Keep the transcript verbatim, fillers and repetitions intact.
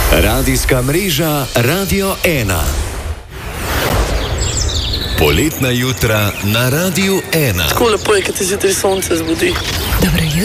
Radijska mreža Radio ena. Poletna jutra na Radiu ena. Tako lepo je, kad se zjutraj sonce zbudi. Dobro jutro.